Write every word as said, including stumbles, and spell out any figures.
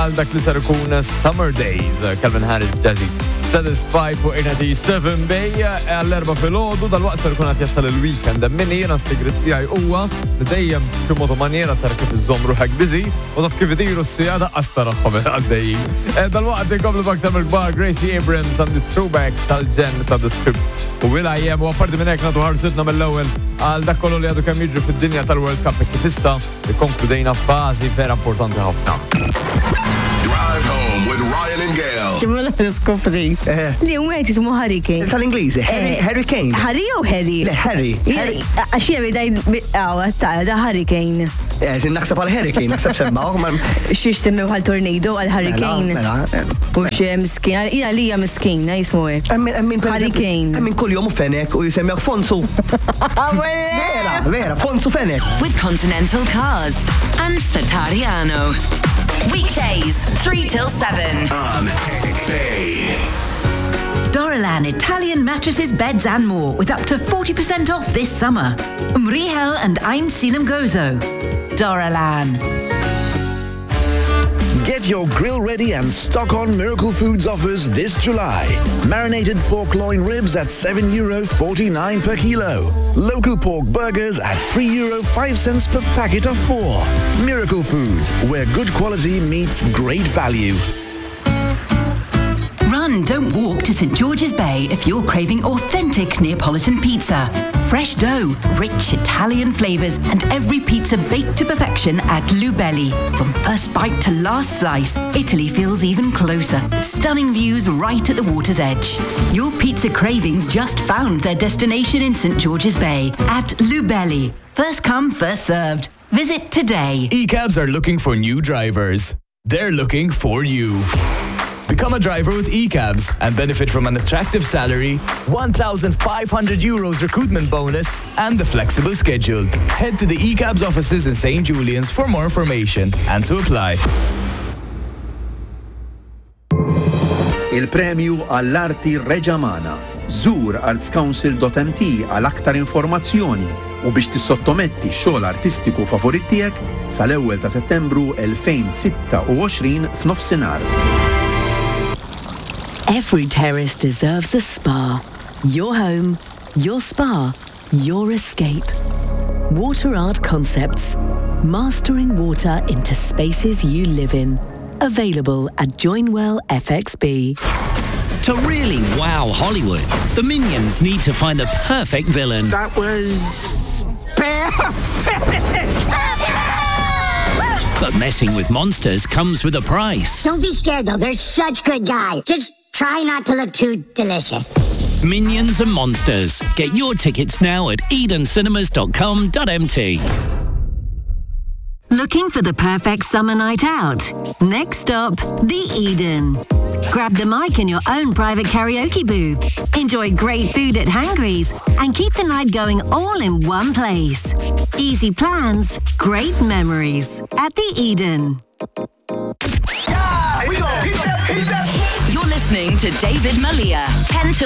għal dak li sar ikun Summer Days, Calvin Harris Jazzy. Satisfy fuq Inati seven Bay għall-erba fil-ħodu dal-waqt sar ikun għat jasal il-weekend. Minni jena s-segret tijaj uwa li dejjem xi modu maniera tar kif iżżomm ruħek busy u taf kif idiru s-sijada qastara xobel għaddejjin. Dal-waqt inkomplu baktar mill-kbar Gracie Abrams għandi throwback tal-ġen ta' The Script. U will.i.am u għapparti minn hekk nagħtu ħarsitna mill-ewwel għal dak kollu li għadu kemm jiġri fid-dinja tal-World Cup kif issa ikkonkludejna f'fażi vera importanti ħafna. Drive home with Ryan and Gail. ċimela niskopri. Li un għet jismu Hurricane. Tal-Ingliżi, Hurricane. Harry u Harry? Le, Harry. Għaxija bidaj, għawa, ta' da Hurricane. Zin naħseb għal Hurricane, naħseb semmaw. Xiex semmew għal tornado għal Hurricane. U xie miskin, ina li hija miskina jismu għek. Hurricane. Emmin kull jom u fenek u jisemmew Fonsu. Vera, vera, Fonsu fenek. With Continental Cars and Satariano. Weekdays, three till seven. On Bay. Dorolan Italian mattresses, beds and more with up to forty percent off this summer. Mrihel and Ein Selim Gozo. Dorolan. Get your grill ready and stock on Miracle Foods offers this July. Marinated pork loin ribs at seven euro forty-nine per kilo. Local pork burgers at three euro five cents per packet of four. Miracle Foods, where good quality meets great value. Run, don't walk to Saint George's Bay if you're craving authentic Neapolitan pizza. Fresh dough, rich Italian flavors, and every pizza baked to perfection at Lubelli. From first bite to last slice, Italy feels even closer. Stunning views right at the water's edge. Your pizza cravings just found their destination in Saint George's Bay at Lubelli. First come, first served. Visit today. E-cabs are looking for new drivers. They're looking for you. Become a driver with E-cabs and benefit from an attractive salary, one thousand five hundred euros recruitment bonus, and the flexible schedule. Head to the E-cabs offices in Saint Julian's for more information and to apply. Il-premju għall-arti Reġamana. Zur arts council dot m t għal aktar informazzjoni u biex tissottometti x-xogħol artistiku favorit tiegħek sal-ewwel ta' Settembru twenty twenty-six f'nofsinhar. Every terrace deserves a spa. Your home, your spa, your escape. Water Art Concepts. Mastering water into spaces you live in. Available at Joinwell F X B. To really wow Hollywood, the Minions need to find the perfect villain. That was perfect! But messing with monsters comes with a price. Don't be scared though, they're such good guys. Just try not to look too delicious. Minions and Monsters. Get your tickets now at eden cinemas dot com dot m t. Looking for the perfect summer night out? Next stop, the Eden. Grab the mic in your own private karaoke booth. Enjoy great food at Hangry's and keep the night going all in one place. Easy plans, great memories at the Eden. You're listening to David Malia, ten till